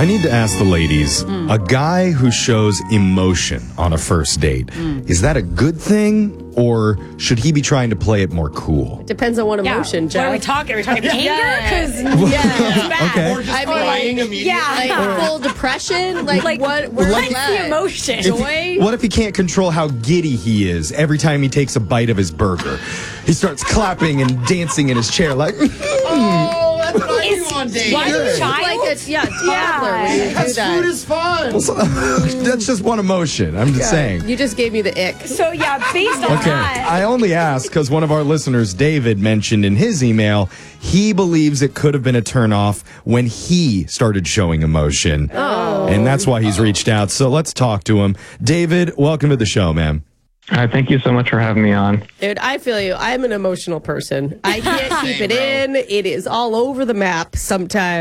I need to ask the ladies, a guy who shows emotion on a first date, is that a good thing? Or should he be trying to play it more cool? Depends on what emotion, Jeff. What are we talking? Are we talking anger? Because Okay. Or just crying immediately. Like full depression? Like what? Where's What's that? the emotion? Joy? What if he can't control how giddy he is every time he takes a bite of his burger? He starts clapping and dancing in his chair like, Oh, that's what I do on dates. Why You look child? like a toddler when you do Because food that. is fun. that's just one emotion. I'm just saying. You just gave me the ick. So, based on Okay, that. I only asked because one of our listeners, David, mentioned in his email he believes it could have been a turnoff when he started showing emotion. Oh. And that's why he's reached out. So let's talk to him. David, welcome to the show, man. Thank you so much for having me on. Dude, I feel you. I'm an emotional person. I can't keep it in. It is all over the map sometimes.